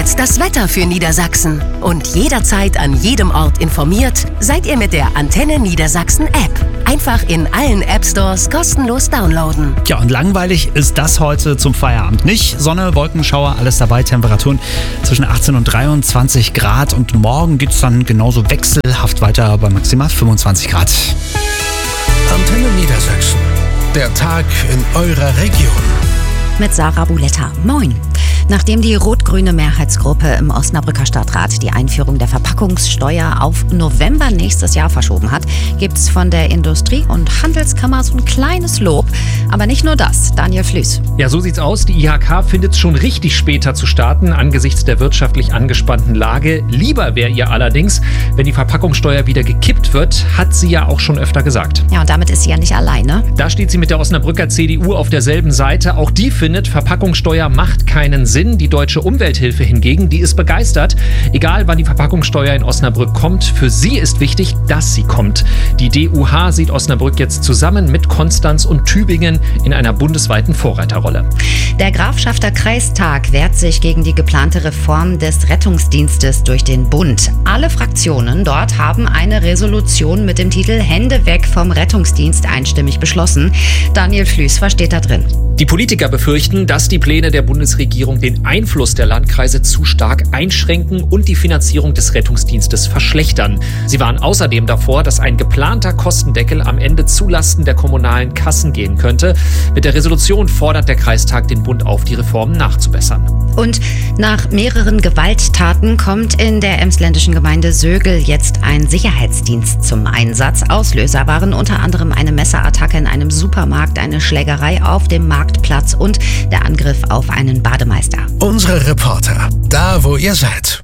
jetzt das Wetter für Niedersachsen. Und jederzeit an jedem Ort informiert seid ihr mit der Antenne Niedersachsen App. Einfach in allen App-Stores kostenlos downloaden. Ja, und langweilig ist das heute zum Feierabend nicht. Sonne, Wolkenschauer, alles dabei. Temperaturen zwischen 18 und 23 Grad. Und morgen geht es dann genauso wechselhaft weiter bei maximal 25 Grad. Antenne Niedersachsen. Der Tag in eurer Region. Mit Sarah Buletta. Moin. Nachdem die rot-grüne Mehrheitsgruppe im Osnabrücker Stadtrat die Einführung der Verpackungssteuer auf November nächstes Jahr verschoben hat, gibt's von der Industrie- und Handelskammer so ein kleines Lob. Aber nicht nur das. Daniel Flüß. Ja, so sieht's aus. Die IHK findet es schon richtig, später zu starten, angesichts der wirtschaftlich angespannten Lage. Lieber wäre ihr allerdings, wenn die Verpackungssteuer wieder gekippt wird, hat sie ja auch schon öfter gesagt. Ja, und damit ist sie ja nicht alleine. Da steht sie mit der Osnabrücker CDU auf derselben Seite. Auch die findet, Verpackungssteuer macht keinen Sinn. Die Deutsche Umwelthilfe hingegen, die ist begeistert. Egal, wann die Verpackungssteuer in Osnabrück kommt, für sie ist wichtig, dass sie kommt. Die DUH sieht Osnabrück jetzt zusammen mit Konstanz und Tübingen in einer bundesweiten Vorreiterrolle. Der Grafschafter Kreistag wehrt sich gegen die geplante Reform des Rettungsdienstes durch den Bund. Alle Fraktionen dort haben eine Resolution mit dem Titel Hände weg vom Rettungsdienst einstimmig beschlossen. Daniel Flüß, was steht da drin? Die Politiker befürchten, dass die Pläne der Bundesregierung den Einfluss der Landkreise zu stark einschränken und die Finanzierung des Rettungsdienstes verschlechtern. Sie warnen außerdem davor, dass ein geplanter Kostendeckel am Ende zulasten der kommunalen Kassen gehen könnte. Mit der Resolution fordert der Kreistag den Bund auf, die Reform nachzubessern. Und nach mehreren Gewalttaten kommt in der emsländischen Gemeinde Sögel jetzt ein Sicherheitsdienst zum Einsatz. Auslöser waren unter anderem eine Messerattacke in einem Supermarkt, eine Schlägerei auf dem Marktplatz und der Angriff auf einen Bademeister. Unsere Reporter, da wo ihr seid.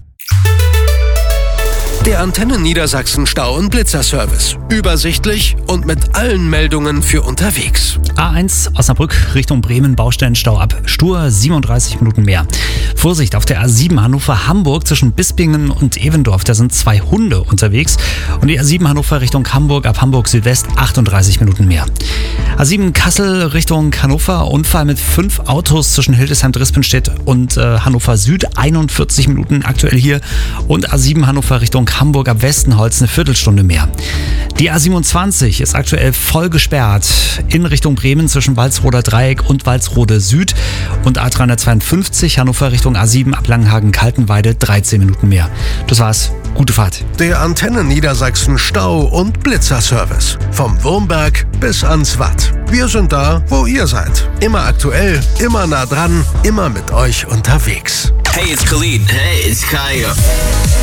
Der Antenne Niedersachsen Stau- und Blitzerservice. Übersichtlich und mit allen Meldungen für unterwegs. A1 Osnabrück Richtung Bremen, Baustellenstau ab Stur, 37 Minuten mehr. Vorsicht auf der A7 Hannover-Hamburg zwischen Bispingen und Evendorf, da sind 2 Hunde unterwegs. Und die A7 Hannover Richtung Hamburg ab Hamburg Südwest, 38 Minuten mehr. A7 Kassel Richtung Hannover, Unfall mit 5 Autos zwischen Hildesheim-Drispenstedt und Hannover Süd, 41 Minuten aktuell hier. Und A7 Hannover Richtung Hamburg ab Westenholz, eine Viertelstunde mehr. Die A27 ist aktuell voll gesperrt in Richtung Bremen zwischen Walsroder Dreieck und Walsrode Süd und A352 Hannover Richtung A7 ab Langenhagen-Kaltenweide, 13 Minuten mehr. Das war's. Gute Fahrt. Der Antenne Niedersachsen Stau- und Blitzerservice. Vom Wurmberg bis ans Watt. Wir sind da, wo ihr seid. Immer aktuell, immer nah dran, immer mit euch unterwegs. Hey, it's Khalid. Hey, it's Kaya.